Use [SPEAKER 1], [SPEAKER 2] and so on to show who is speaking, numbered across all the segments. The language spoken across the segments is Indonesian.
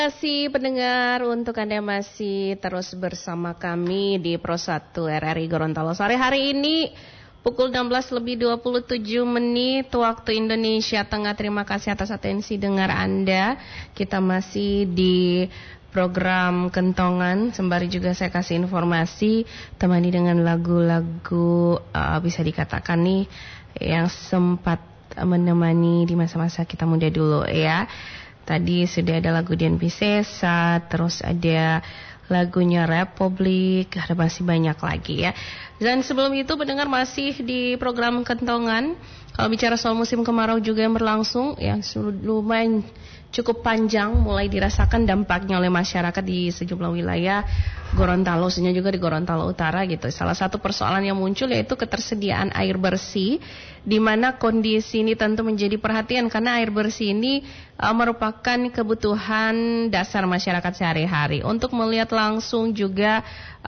[SPEAKER 1] Terima kasih pendengar untuk Anda masih terus bersama kami di Pro 1 RRI Gorontalo. Sore hari ini pukul 16:27 waktu Indonesia Tengah. Terima kasih atas atensi dengar Anda. Kita masih di program Kentongan, sembari juga saya kasih informasi temani dengan lagu-lagu bisa dikatakan nih yang sempat menemani di masa-masa kita muda dulu ya. Tadi sudah ada lagu Dian Piscesa, terus ada lagunya Republik, ada masih banyak lagi ya. Dan sebelum itu pendengar masih di program Kentongan. Kalau bicara soal musim kemarau juga yang berlangsung, yang lumayan cukup panjang, mulai dirasakan dampaknya oleh masyarakat di sejumlah wilayah Gorontalo, khususnya juga di Gorontalo Utara gitu. Salah satu persoalan yang muncul yaitu ketersediaan air bersih, di mana kondisi ini tentu menjadi perhatian karena air bersih ini merupakan kebutuhan dasar masyarakat sehari-hari. Untuk melihat langsung juga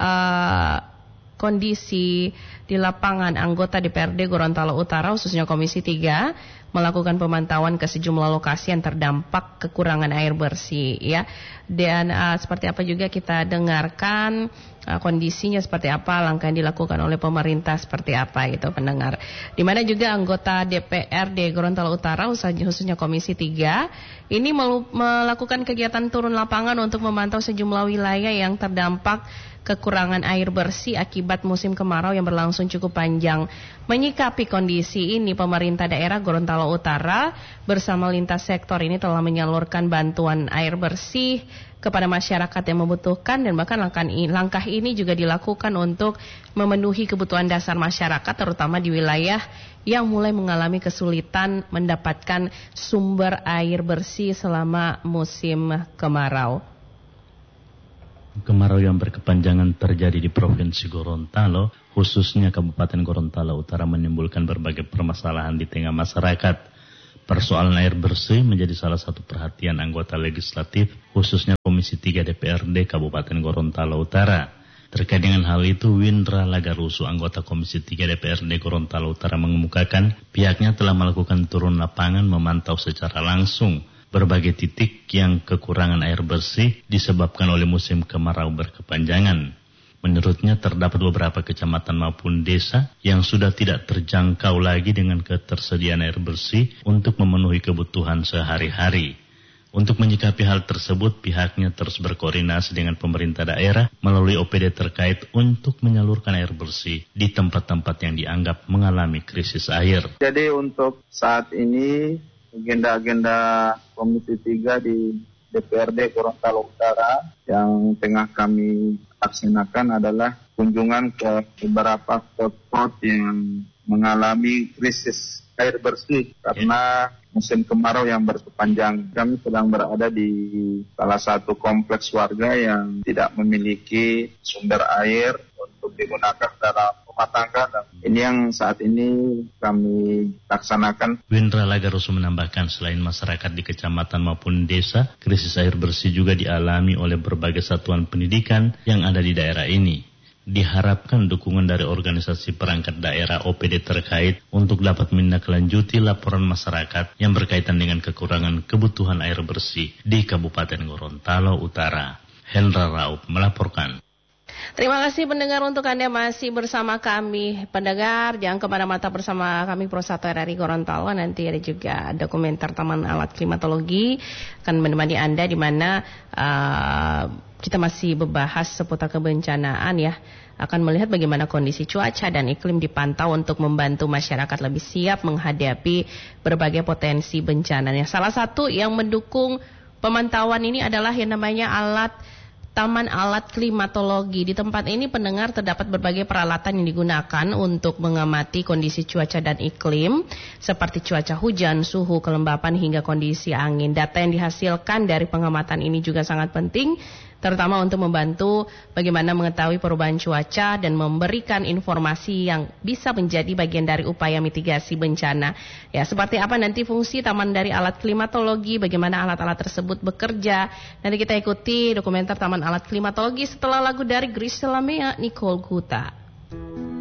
[SPEAKER 1] kondisi di lapangan, anggota DPRD Gorontalo Utara khususnya Komisi 3 melakukan pemantauan ke sejumlah lokasi yang terdampak kekurangan air bersih ya. Dan seperti apa juga kita dengarkan kondisinya seperti apa, langkah yang dilakukan oleh pemerintah seperti apa gitu pendengar. Di mana juga anggota DPRD Gorontalo Utara khususnya Komisi 3 ini melakukan kegiatan turun lapangan untuk memantau sejumlah wilayah yang terdampak kekurangan air bersih akibat musim kemarau yang berlangsung cukup panjang. Menyikapi kondisi ini, pemerintah daerah Gorontalo Utara bersama lintas sektor ini telah menyalurkan bantuan air bersih kepada masyarakat yang membutuhkan, dan bahkan langkah ini juga dilakukan untuk memenuhi kebutuhan dasar masyarakat terutama di wilayah yang mulai mengalami kesulitan mendapatkan sumber air bersih selama musim kemarau.
[SPEAKER 2] Kemarau yang berkepanjangan terjadi di Provinsi Gorontalo, khususnya Kabupaten Gorontalo Utara, menimbulkan berbagai permasalahan di tengah masyarakat. Persoalan air bersih menjadi salah satu perhatian anggota legislatif, khususnya Komisi 3 DPRD Kabupaten Gorontalo Utara. Terkait dengan hal itu, Windra Lagarusu, anggota Komisi 3 DPRD Gorontalo Utara, mengemukakan pihaknya telah melakukan turun lapangan memantau secara langsung berbagai titik yang kekurangan air bersih disebabkan oleh musim kemarau berkepanjangan. Menurutnya terdapat beberapa kecamatan maupun desa yang sudah tidak terjangkau lagi dengan ketersediaan air bersih untuk memenuhi kebutuhan sehari-hari. Untuk menyikapi hal tersebut, pihaknya terus berkoordinasi dengan pemerintah daerah melalui OPD terkait untuk menyalurkan air bersih di tempat-tempat yang dianggap mengalami krisis air.
[SPEAKER 3] Jadi untuk saat ini agenda-agenda Komisi 3 di DPRD Gorontalo Utara yang tengah kami laksanakan adalah kunjungan ke beberapa spot-spot yang mengalami krisis air bersih karena musim kemarau yang berkepanjangan. Kami sedang berada di salah satu kompleks warga yang tidak memiliki sumber air untuk digunakan dalam rumah tangga, dan ini yang saat ini kami laksanakan.
[SPEAKER 2] Windra Lagarusu menambahkan selain masyarakat di kecamatan maupun desa, krisis air bersih juga dialami oleh berbagai satuan pendidikan yang ada di daerah ini. Diharapkan dukungan dari organisasi perangkat daerah OPD terkait untuk dapat menindaklanjuti laporan masyarakat yang berkaitan dengan kekurangan kebutuhan air bersih di Kabupaten Gorontalo Utara. Hendra Raup melaporkan.
[SPEAKER 1] Terima kasih pendengar untuk Anda masih bersama kami. Pendengar jangan kemana-mana bersama kami Pro 1 RRI Gorontalo. Nanti ada juga dokumenter Taman Alat Klimatologi akan menemani Anda di mana kita masih membahas seputar kebencanaan ya. Akan melihat bagaimana kondisi cuaca dan iklim dipantau untuk membantu masyarakat lebih siap menghadapi berbagai potensi bencana. Salah satu yang mendukung pemantauan ini adalah yang namanya Taman Alat Klimatologi. Di tempat ini pendengar terdapat berbagai peralatan yang digunakan untuk mengamati kondisi cuaca dan iklim seperti cuaca hujan, suhu, kelembapan hingga kondisi angin. Data yang dihasilkan dari pengamatan ini juga sangat penting, terutama untuk membantu bagaimana mengetahui perubahan cuaca dan memberikan informasi yang bisa menjadi bagian dari upaya mitigasi bencana. Ya, seperti apa nanti fungsi taman dari alat klimatologi, bagaimana alat-alat tersebut bekerja. Nanti kita ikuti dokumenter Taman Alat Klimatologi setelah lagu dari Grisela Mea, Nicole Guta.